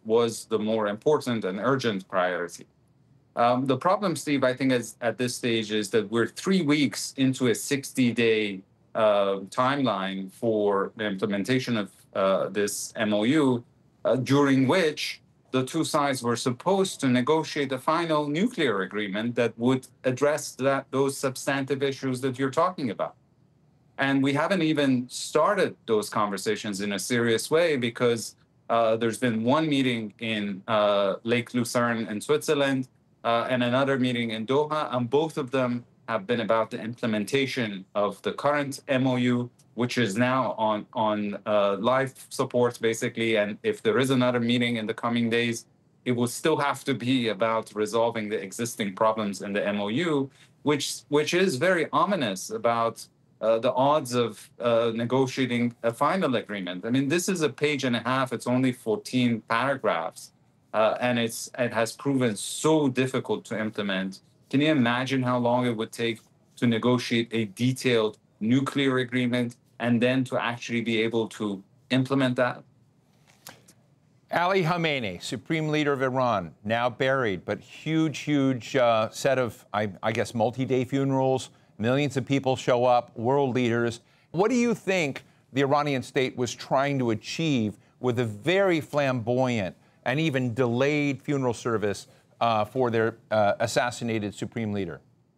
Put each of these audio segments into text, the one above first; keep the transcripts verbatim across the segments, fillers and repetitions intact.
was the more important and urgent priority. Um, the problem, Steve, I think is at this stage is that we're three weeks into a sixty-day uh, timeline for the implementation of uh, this M O U, uh, during which the two sides were supposed to negotiate a final nuclear agreement that would address that those substantive issues that you're talking about. And we haven't even started those conversations in a serious way because uh, there's been one meeting in uh, Lake Lucerne in Switzerland uh, and another meeting in Doha, and both of them have been about the implementation of the current M O U, which is now on, on uh, life support, basically. And if there is another meeting in the coming days, it will still have to be about resolving the existing problems in the M O U, which, which is very ominous about Uh, the odds of uh, negotiating a final agreement. I mean, this is a page and a half. It's only fourteen paragraphs, uh, and it's it has proven so difficult to implement. Can you imagine how long it would take to negotiate a detailed nuclear agreement and then to actually be able to implement that? Ali Khamenei, Supreme Leader of Iran, now buried, but huge, huge uh, set of, I, I guess, multi-day funerals. Millions of people show up, world leaders. What do you think the Iranian state was trying to achieve with a very flamboyant and even delayed funeral service uh, for their uh, assassinated supreme leader?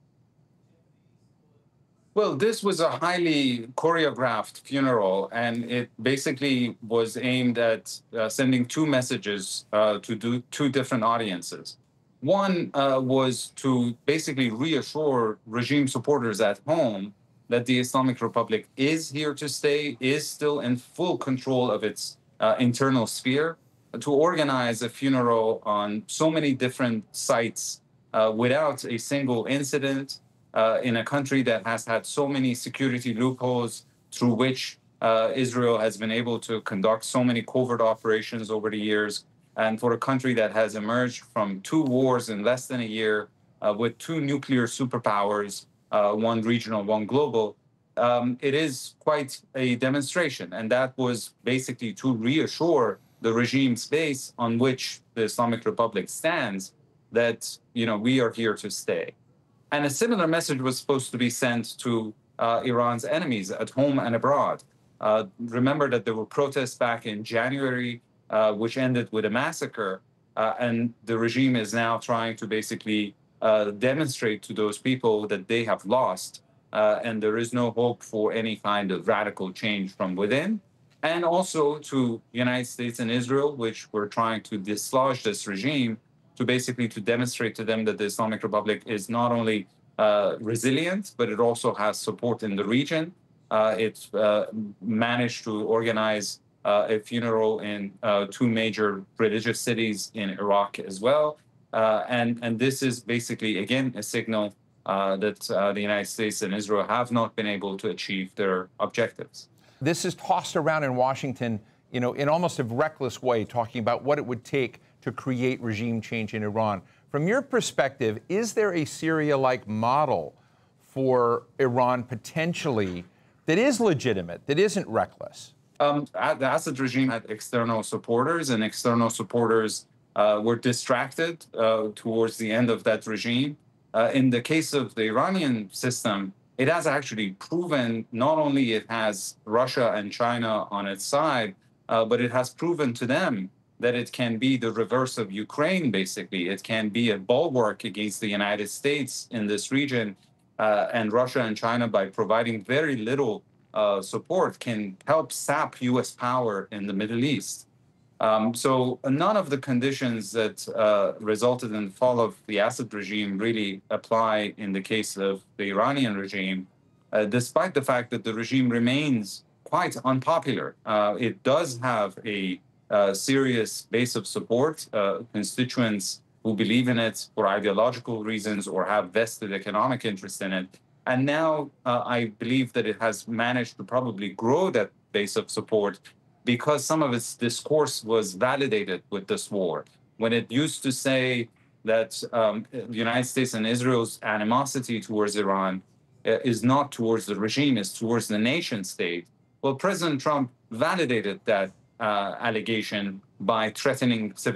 Well, this was a highly choreographed funeral, and it basically was aimed at uh, sending two messages uh, to do two different audiences. One uh, was to basically reassure regime supporters at home that the Islamic Republic is here to stay, is still in full control of its uh, internal sphere, to organize a funeral on so many different sites uh, without a single incident uh, in a country that has had so many security loopholes through which uh, Israel has been able to conduct so many covert operations over the years. And for a country that has emerged from two wars in less than a year uh, with two nuclear superpowers, uh, one regional, one global, um, it is quite a demonstration. And that was basically to reassure the regime's base on which the Islamic Republic stands that, you know, we are here to stay. And a similar message was supposed to be sent to uh, Iran's enemies at home and abroad. Uh, remember that there were protests back in January Uh, which ended with a massacre, uh, and the regime is now trying to basically uh, demonstrate to those people that they have lost, uh, and there is no hope for any kind of radical change from within. And also to the United States and Israel, which were trying to dislodge this regime, to basically to demonstrate to them that the Islamic Republic is not only uh, resilient, but it also has support in the region. Uh, it's uh, managed to organize Uh, a funeral in uh, two major religious cities in Iraq as well. Uh, and, and this is basically, again, a signal uh, that uh, the United States and Israel have not been able to achieve their objectives. This is tossed around in Washington, you know, in almost a reckless way, talking about what it would take to create regime change in Iran. From your perspective, is there a Syria-like model for Iran potentially that is legitimate, that isn't reckless? Um, the Assad regime had external supporters, and external supporters uh, were distracted uh, towards the end of that regime. Uh, in the case of the Iranian system, it has actually proven not only it has Russia and China on its side, uh, but it has proven to them that it can be the reverse of Ukraine, basically. It can be a bulwark against the United States in this region, uh, and Russia and China, by providing very little Uh, support, can help sap U S power in the Middle East. Um, so none of the conditions that uh, resulted in the fall of the Assad regime really apply in the case of the Iranian regime, uh, despite the fact that the regime remains quite unpopular. Uh, it does have a uh, serious base of support, uh, constituents who believe in it for ideological reasons or have vested economic interest in it. And now uh, I believe that it has managed to probably grow that base of support because some of its discourse was validated with this war. When it used to say that um, the United States and Israel's animosity towards Iran uh, is not towards the regime, it's towards the nation state. Well, President Trump validated that uh, allegation by threatening civil